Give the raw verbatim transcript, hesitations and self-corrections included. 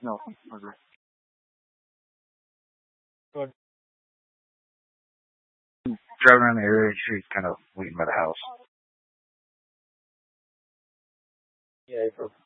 No. Okay. Good. Driving around the area, she's kind of waiting by the house. Yeah, April.